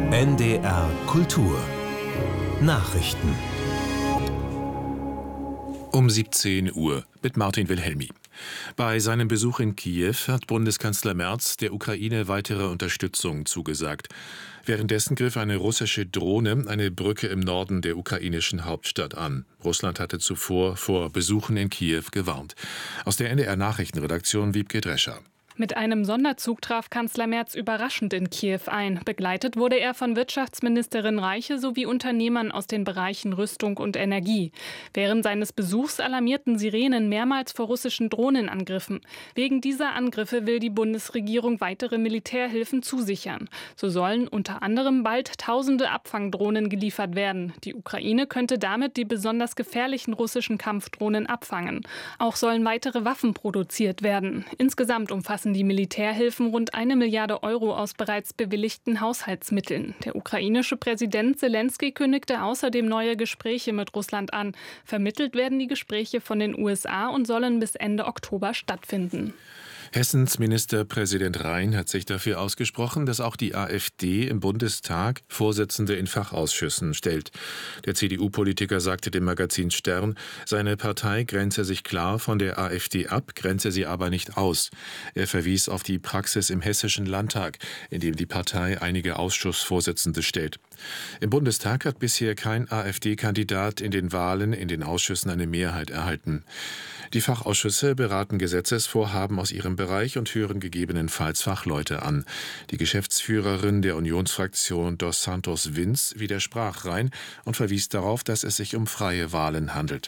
NDR Kultur Nachrichten um 17 Uhr mit Martin Wilhelmi. Bei seinem Besuch in Kiew hat Bundeskanzler Merz der Ukraine weitere Unterstützung zugesagt. Währenddessen griff eine russische Drohne eine Brücke im Norden der ukrainischen Hauptstadt an. Russland hatte zuvor vor Besuchen in Kiew gewarnt. Aus der NDR Nachrichtenredaktion Wiebke Drescher. Mit einem Sonderzug traf Kanzler Merz überraschend in Kiew ein. Begleitet wurde er von Wirtschaftsministerin Reiche sowie Unternehmern aus den Bereichen Rüstung und Energie. Während seines Besuchs alarmierten Sirenen mehrmals vor russischen Drohnenangriffen. Wegen dieser Angriffe will die Bundesregierung weitere Militärhilfen zusichern. So sollen unter anderem bald tausende Abfangdrohnen geliefert werden. Die Ukraine könnte damit die besonders gefährlichen russischen Kampfdrohnen abfangen. Auch sollen weitere Waffen produziert werden. Insgesamt umfassen die Militärhilfen rund 1 Milliarde Euro aus bereits bewilligten Haushaltsmitteln. Der ukrainische Präsident Selenskyj kündigte außerdem neue Gespräche mit Russland an. Vermittelt werden die Gespräche von den USA und sollen bis Ende Oktober stattfinden. Hessens Ministerpräsident Rhein hat sich dafür ausgesprochen, dass auch die AfD im Bundestag Vorsitzende in Fachausschüssen stellt. Der CDU-Politiker sagte dem Magazin Stern, seine Partei grenze sich klar von der AfD ab, grenze sie aber nicht aus. Er verwies auf die Praxis im Hessischen Landtag, in dem die Partei einige Ausschussvorsitzende stellt. Im Bundestag hat bisher kein AfD-Kandidat in den Wahlen in den Ausschüssen eine Mehrheit erhalten. Die Fachausschüsse beraten Gesetzesvorhaben aus ihrem Bereich und hören gegebenenfalls Fachleute an. Die Geschäftsführerin der Unionsfraktion Dos Santos Vince widersprach Rhein und verwies darauf, dass es sich um freie Wahlen handelt.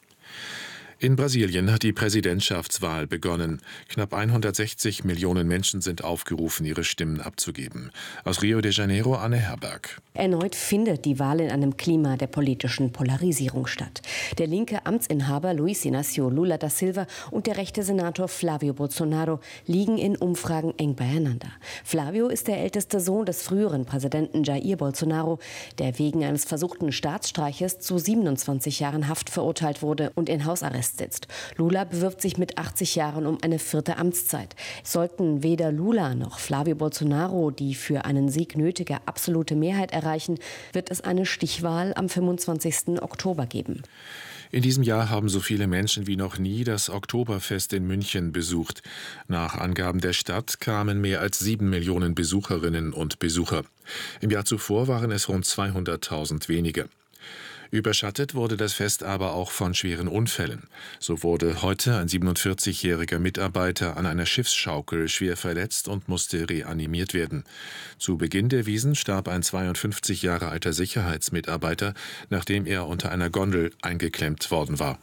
In Brasilien hat die Präsidentschaftswahl begonnen. Knapp 160 Millionen Menschen sind aufgerufen, ihre Stimmen abzugeben. Aus Rio de Janeiro, Anne Herberg. Erneut findet die Wahl in einem Klima der politischen Polarisierung statt. Der linke Amtsinhaber Luiz Inácio Lula da Silva und der rechte Senator Flávio Bolsonaro liegen in Umfragen eng beieinander. Flávio ist der älteste Sohn des früheren Präsidenten Jair Bolsonaro, der wegen eines versuchten Staatsstreiches zu 27 Jahren Haft verurteilt wurde und in Hausarrest sitzt. Lula bewirbt sich mit 80 Jahren um eine 4. Amtszeit. Sollten weder Lula noch Flávio Bolsonaro die für einen Sieg nötige absolute Mehrheit erreichen, wird es eine Stichwahl am 25. Oktober geben. In diesem Jahr haben so viele Menschen wie noch nie das Oktoberfest in München besucht. Nach Angaben der Stadt kamen mehr als 7 Millionen Besucherinnen und Besucher. Im Jahr zuvor waren es rund 200.000 weniger. Überschattet wurde das Fest aber auch von schweren Unfällen. So wurde heute ein 47-jähriger Mitarbeiter an einer Schiffsschaukel schwer verletzt und musste reanimiert werden. Zu Beginn der Wiesn starb ein 52 Jahre alter Sicherheitsmitarbeiter, nachdem er unter einer Gondel eingeklemmt worden war.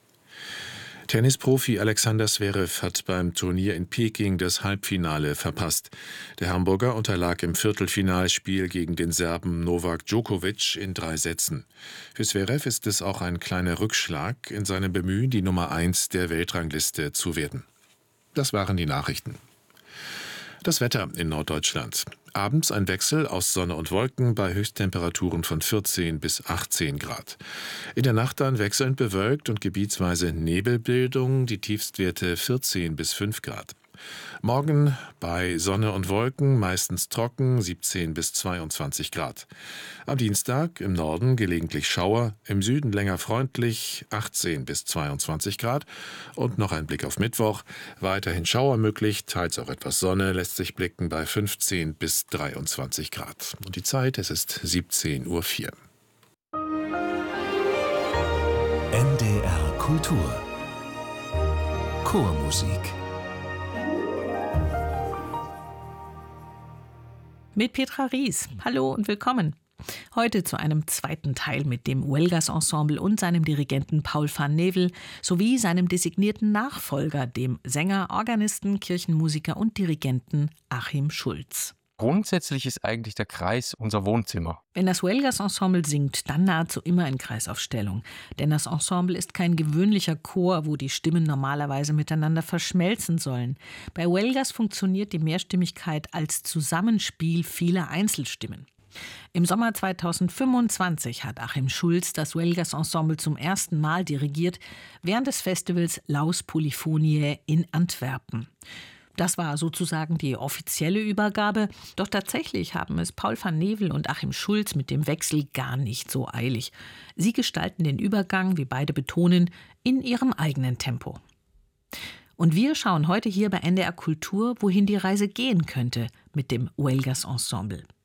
Tennisprofi Alexander Zverev hat beim Turnier in Peking das Halbfinale verpasst. Der Hamburger unterlag im Viertelfinalspiel gegen den Serben Novak Djokovic in 3 Sätzen. Für Zverev ist es auch ein kleiner Rückschlag in seinem Bemühen, die Nummer 1 der Weltrangliste zu werden. Das waren die Nachrichten. Das Wetter in Norddeutschland. Abends ein Wechsel aus Sonne und Wolken bei Höchsttemperaturen von 14 bis 18 Grad. In der Nacht dann wechselnd bewölkt und gebietsweise Nebelbildung, die Tiefstwerte 14 bis 5 Grad. Morgen bei Sonne und Wolken meistens trocken, 17 bis 22 Grad. Am Dienstag im Norden gelegentlich Schauer, im Süden länger freundlich, 18 bis 22 Grad. Und noch ein Blick auf Mittwoch, weiterhin Schauer möglich, teils auch etwas Sonne, lässt sich blicken bei 15 bis 23 Grad. Und die Zeit, es ist 17:04 Uhr. NDR Kultur Chormusik mit Petra Ries. Hallo und willkommen. Heute zu einem zweiten Teil mit dem Huelgas Ensemble und seinem Dirigenten Paul van Nevel sowie seinem designierten Nachfolger, dem Sänger, Organisten, Kirchenmusiker und Dirigenten Achim Schulz. Grundsätzlich ist eigentlich der Kreis unser Wohnzimmer. Wenn das Huelgas Ensemble singt, dann nahezu immer in Kreisaufstellung. Denn das Ensemble ist kein gewöhnlicher Chor, wo die Stimmen normalerweise miteinander verschmelzen sollen. Bei Huelgas funktioniert die Mehrstimmigkeit als Zusammenspiel vieler Einzelstimmen. Im Sommer 2025 hat Achim Schulz das Huelgas Ensemble zum ersten Mal dirigiert, während des Festivals Laus Polyphoniae in Antwerpen. Das war sozusagen die offizielle Übergabe. Doch tatsächlich haben es Paul van Nevel und Achim Schulz mit dem Wechsel gar nicht so eilig. Sie gestalten den Übergang, wie beide betonen, in ihrem eigenen Tempo. Und wir schauen heute hier bei NDR Kultur, wohin die Reise gehen könnte mit dem Huelgas Ensemble.